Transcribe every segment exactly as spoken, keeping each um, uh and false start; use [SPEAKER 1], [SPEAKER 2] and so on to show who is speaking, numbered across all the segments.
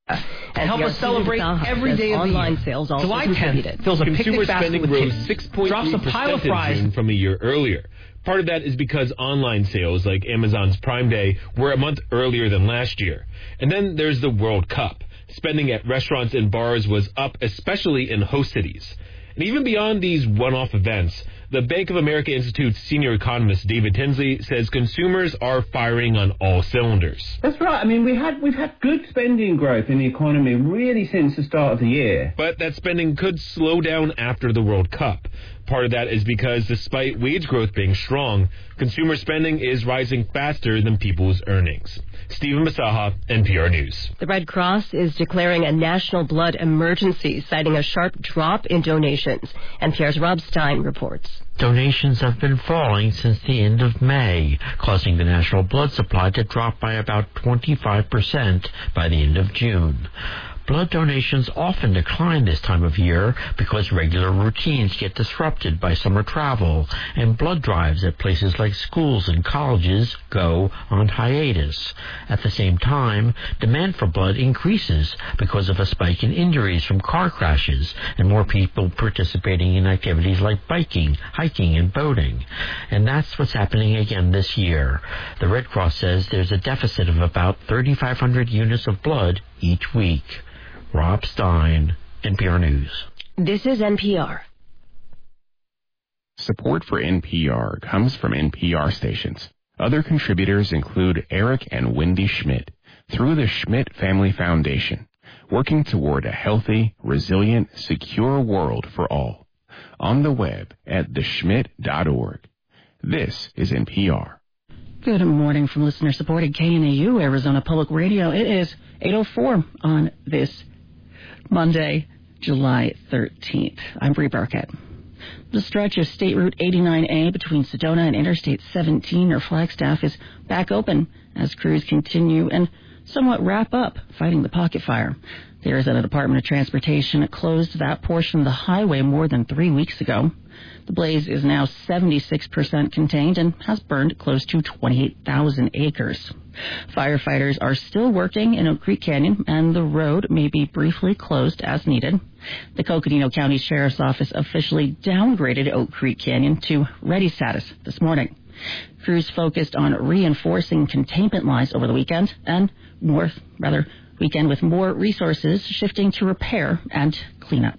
[SPEAKER 1] To help us celebrate every day of the year. Sales also July tenth fills a picnic basket with kids,
[SPEAKER 2] six point
[SPEAKER 1] drops a
[SPEAKER 2] three
[SPEAKER 1] pile of
[SPEAKER 2] percent
[SPEAKER 1] fries.
[SPEAKER 2] in June from a year earlier. Part of that is because online sales, like Amazon's Prime Day, were a month earlier than last year. And then there's the World Cup. Spending at restaurants and bars was up, especially in host cities. And even beyond these one-off events, the Bank of America Institute's senior economist David Tinsley says consumers are firing on all cylinders.
[SPEAKER 3] That's right. I mean, we had, we've had good spending growth in the economy really since the start of the year.
[SPEAKER 2] But that spending could slow down after the World Cup. Part of that is because despite wage growth being strong, consumer spending is rising faster than people's earnings. Stephen Masaha, N P R News.
[SPEAKER 4] The Red Cross is declaring a national blood emergency, citing a sharp drop in donations. N P R's Rob Stein reports.
[SPEAKER 5] Donations have been falling since the end of May, causing the national blood supply to drop by about twenty-five percent by the end of June. Blood donations often decline this time of year because regular routines get disrupted by summer travel, and blood drives at places like schools and colleges go on hiatus. At the same time, demand for blood increases because of a spike in injuries from car crashes and more people participating in activities like biking, hiking, and boating. And that's what's happening again this year. The Red Cross says there's a deficit of about thirty-five hundred units of blood each week. Rob Stein, N P R News.
[SPEAKER 4] This is N P R.
[SPEAKER 6] Support for N P R comes from N P R stations. Other contributors include Eric and Wendy Schmidt through the Schmidt Family Foundation, working toward a healthy, resilient, secure world for all. On the web at the schmidt dot org. This is N P R.
[SPEAKER 7] Good morning from listener-supported K N A U, Arizona Public Radio. It is eight oh four on this Monday, July thirteenth. I'm Bree Burkett. The stretch of State Route eighty-nine A between Sedona and Interstate seventeen near Flagstaff is back open as crews continue and somewhat wrap up fighting the pocket fire. The Arizona Department of Transportation closed that portion of the highway more than three weeks ago. The blaze is now seventy-six percent contained and has burned close to twenty-eight thousand acres. Firefighters are still working in Oak Creek Canyon, and the road may be briefly closed as needed. The Coconino County Sheriff's Office officially downgraded Oak Creek Canyon to ready status this morning. Crews focused on reinforcing containment lines over the weekend, and more, rather, weekend with more resources shifting to repair and cleanup.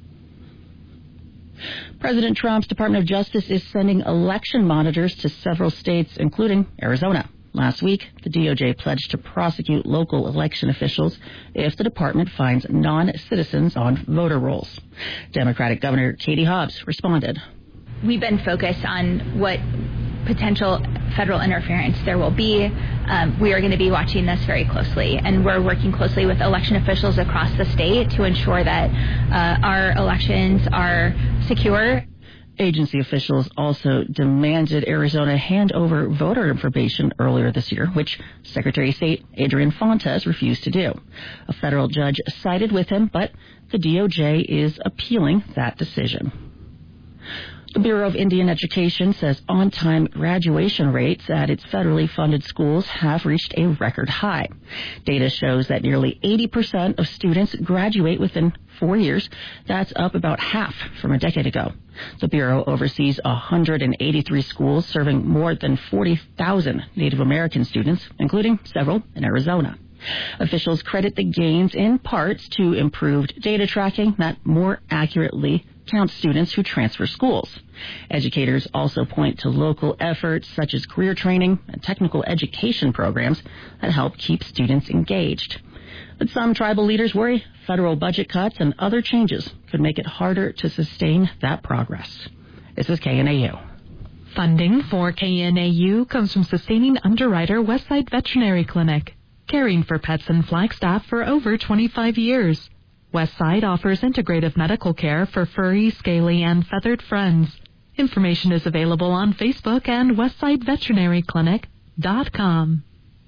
[SPEAKER 7] President Trump's Department of Justice is sending election monitors to several states, including Arizona. Last week, the D O J pledged to prosecute local election officials if the department finds non-citizens on voter rolls. Democratic Governor Katie Hobbs responded.
[SPEAKER 8] We've been focused on what potential federal interference there will be. Um, we are going to be watching this very closely, and we're working closely with election officials across the state to ensure that uh, our elections are secure.
[SPEAKER 7] Agency officials also demanded Arizona hand over voter information earlier this year, which Secretary of State Adrian Fontes refused to do. A federal judge sided with him, but the D O J is appealing that decision. The Bureau of Indian Education says on-time graduation rates at its federally funded schools have reached a record high. Data shows that nearly eighty percent of students graduate within four years. That's up about half from a decade ago. The Bureau oversees one hundred eighty-three schools serving more than forty thousand Native American students, including several in Arizona. Officials credit the gains in parts to improved data tracking that more accurately count students who transfer schools. Educators also point to local efforts such as career training and technical education programs that help keep students engaged. But some tribal leaders worry federal budget cuts and other changes could make it harder to sustain that progress. This is K N A U.
[SPEAKER 9] Funding for K N A U comes from sustaining underwriter Westside Veterinary Clinic, caring for pets in Flagstaff for over twenty-five years. Westside offers integrative medical care for furry, scaly, and feathered friends. Information is available on Facebook and westside veterinary clinic dot com.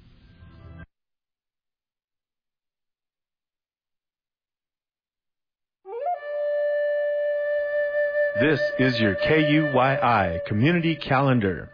[SPEAKER 10] This is your K U Y I Community Calendar.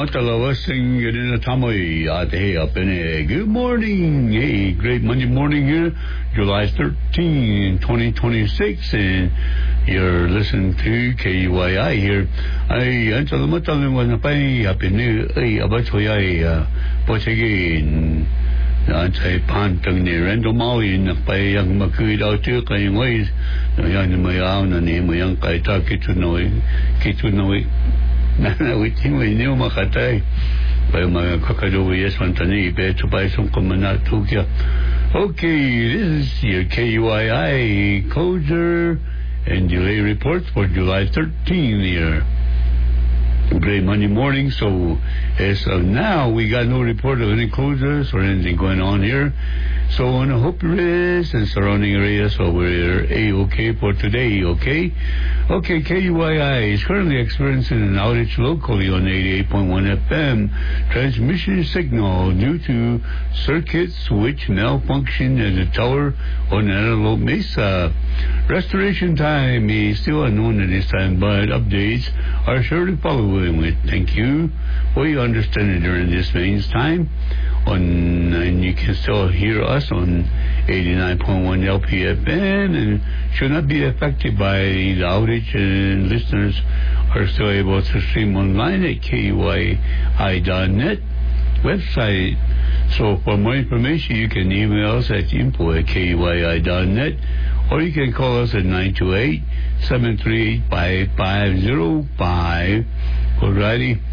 [SPEAKER 11] Matalawasing in a Tamoi at hey up in a good morning. Hey, great Monday morning here, July thirteenth, twenty twenty-six, and you're listening to K U Y I here. I until the Matalan was a pay up in a Abatoya, uh, Potagin. I'd say Pantang near Endomali in the pay young Makuid out to playing ways. The young Mayan and him, young Kaita Kitsunoi, Kitsunoi. We think we knew Makatay by my Kakado, yes, Montani, bed to buy some Commonat Tukia. Okay, this is your K U I I closure and delay reports for July thirteenth here. Great Monday morning. So as of now, we got no report of any closures or anything going on here. So on the Hope Res and surrounding areas, so we're A-OK for today, okay? Okay, K U I I is currently experiencing an outage locally on eighty-eight point one F M transmission signal due to circuit switch malfunction at the tower on Antelope Mesa. Restoration time is still unknown at this time, but updates are surely following with. Thank you for your understanding during this main time. On and you can still hear us on eighty-nine point one L P F M and should not be affected by the outage, and listeners are still able to stream online at K U I I dot net website. So for more information, you can email us at info at K U I I dot net, or you can call us at nine two eight, seven three eight, five five zero five. Alrighty.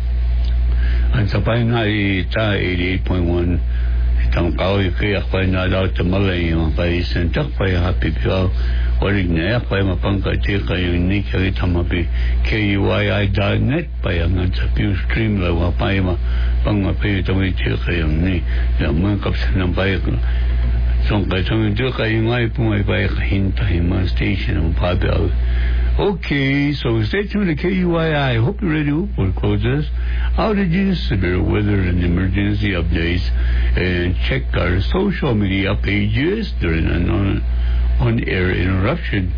[SPEAKER 11] And sa pa na ita eighty-eight point one itang kao kaya pa na daw tamalay yung paisan tak pa happy pio orig na pa mapangkati kayo ni kaya tamapi K U I I dot net pa yang sa pio stream la wa pa ma pang mapi tawid kayo ni na mga kapsan ng pa song kayo tawid kayo ngay pumay pa kahintay mga station ng pabial. Okay, so stay tuned to K U I I. Hope you're ready for closes, outages, severe weather, and emergency updates. And check our social media pages during an on, on-air interruption.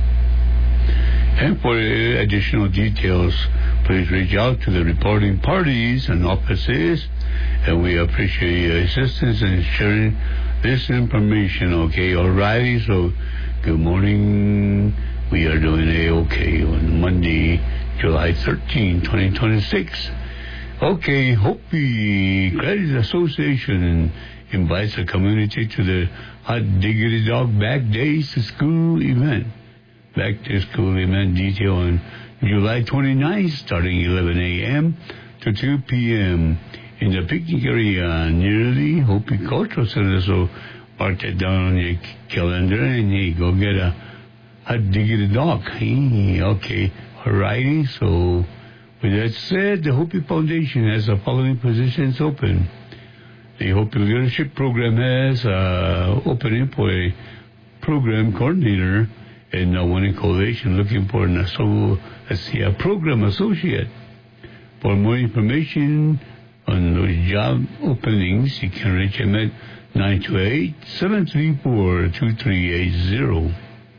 [SPEAKER 11] And for additional details, please reach out to the reporting parties and offices. And we appreciate your assistance in sharing this information, okay? Alrighty, so good morning. We are doing A-OK on Monday, July thirteenth, twenty twenty-six. Okay, Hopi Credit Association invites the community to the Hot Diggity Dog Back Days to School event. Back to School event detail on July twenty-ninth, starting eleven a.m. to two p.m. in the picnic area near the Hopi Cultural Center. So mark that down on your calendar and you go get a Hot Diggity Dog. Okay, alrighty. So, with that said, the Hopi Foundation has the following positions open. The Hopi Leadership Program has uh, opening for a program coordinator, and uh, one in coalition looking for an so let's see, a program associate. For more information on those job openings, you can reach them at nine two eight, seven three four, two three eight zero.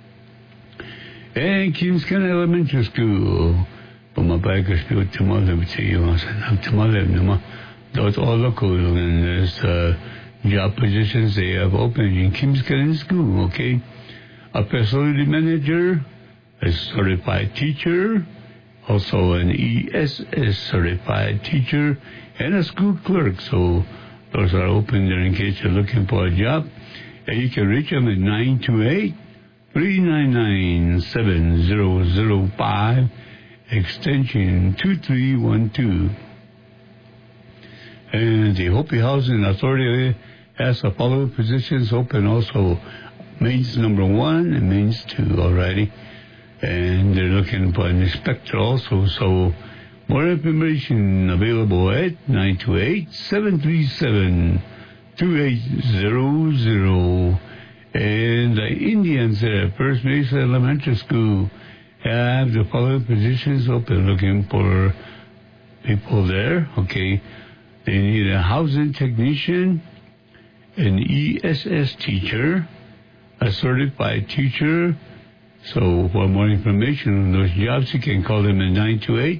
[SPEAKER 11] And Kings County Elementary School. Pumapay school tumalab sa iyo. Tumalab naman. Those all local and there's uh, job positions they have open in Kings County School, okay? A facility manager, a certified teacher, also an E S S certified teacher, and a school clerk. So those are open there in case you're looking for a job. And you can reach them at nine two eight, three nine nine, seven zero zero five, extension two three one two. And the Hopi Housing Authority has the following positions open also. Mains number one and mains two already. And they're looking for an inspector also. So more information available at nine two eight, seven three seven, two eight zero zero. And the Indians at First Mesa Elementary School have the following positions open, looking for people there. Okay, they need a housing technician, an E S S teacher, a certified teacher. So for more information on those jobs, you can call them at nine two eight,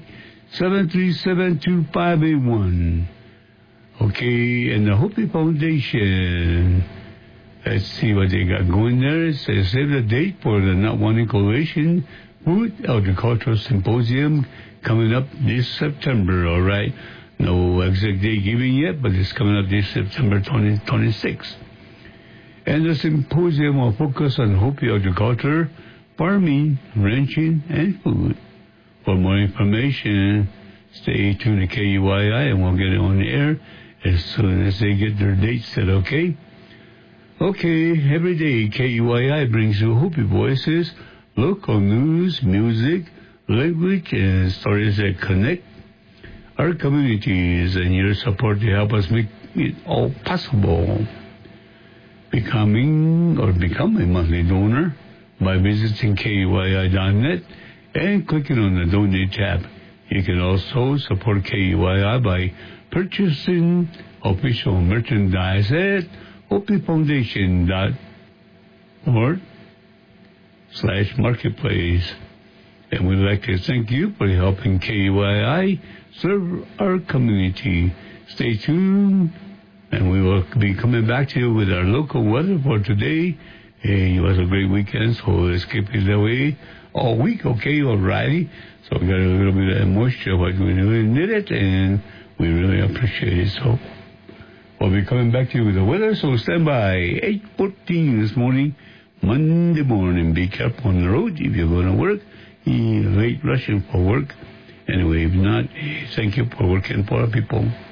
[SPEAKER 11] seven three seven, two five eight one. Okay, and the Hopi Foundation. Let's see what they got going there. It says save the date for the Notwani Coalition Food Agricultural Symposium coming up this September, all right? No exact date given yet, but it's coming up this September twenty twenty-six. And the symposium will focus on Hopi agriculture, farming, ranching, and food. For more information, stay tuned to K U Y I, and we'll get it on the air as soon as they get their date set, okay? Okay, every day K U Y I brings you Hopi voices, local news, music, language, and stories that connect our communities, and your support to help us make it all possible. Becoming or become a monthly donor by visiting K U Y I dot net and clicking on the Donate tab. You can also support K U Y I by purchasing official merchandise at Hopi Foundation dot org slash marketplace. And we'd like to thank you for helping K U Y I serve our community. Stay tuned, and we will be coming back to you with our local weather for today. Hey, it was a great weekend, so let's keep it away all week, okay? Alrighty. So we got a little bit of moisture, but we really need it, and we really appreciate it. So we'll be coming back to you with the weather, so stand by. eight fourteen this morning, Monday morning. Be careful on the road if you're going to work. Late rushing for work. Anyway, if not, thank you for working for our people.